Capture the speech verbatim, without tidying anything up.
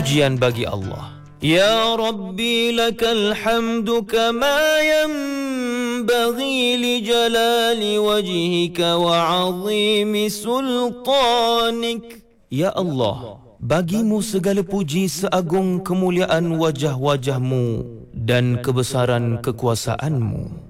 pujian bagi Allah. Ya Rabbi lakal hamdu kama yanbaghi li jalali wajhika wa azimi sultanik. Ya Allah, bagimu segala puji seagung kemuliaan wajah-wajahmu dan kebesaran kekuasaanmu.